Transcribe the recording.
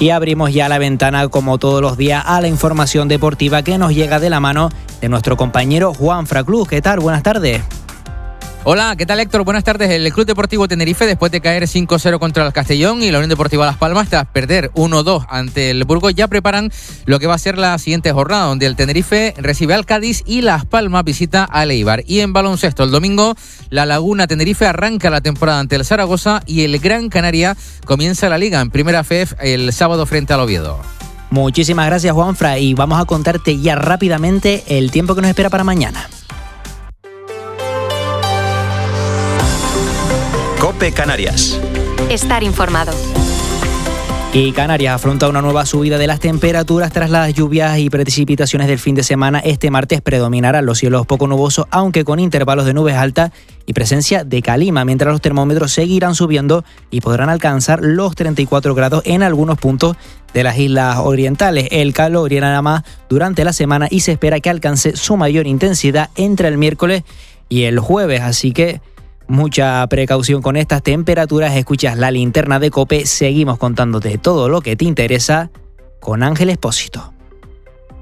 Y abrimos ya la ventana, como todos los días, a la información deportiva que nos llega de la mano de nuestro compañero Juanfran Cruz. ¿Qué tal? Buenas tardes. Hola, ¿qué tal, Héctor? Buenas tardes. El Club Deportivo Tenerife, después de caer 5-0 contra el Castellón y la Unión Deportiva Las Palmas, tras perder 1-2 ante el Burgos, ya preparan lo que va a ser la siguiente jornada, donde el Tenerife recibe al Cádiz y Las Palmas visita al Eibar. Y en baloncesto, el domingo, la Laguna Tenerife arranca la temporada ante el Zaragoza y el Gran Canaria comienza la Liga en Primera FEF el sábado frente al Oviedo. Muchísimas gracias, Juanfran, y vamos a contarte ya rápidamente el tiempo que nos espera para mañana. COPE Canarias. Estar informado. Y Canarias afronta una nueva subida de las temperaturas tras las lluvias y precipitaciones del fin de semana. Este martes predominarán los cielos poco nubosos, aunque con intervalos de nubes altas y presencia de calima, mientras los termómetros seguirán subiendo y podrán alcanzar los 34 grados en algunos puntos de las islas orientales. El calor irá más durante la semana y se espera que alcance su mayor intensidad entre el miércoles y el jueves, así que mucha precaución con estas temperaturas. Escuchas la linterna de COPE. Seguimos contándote todo lo que te interesa con Ángel Expósito.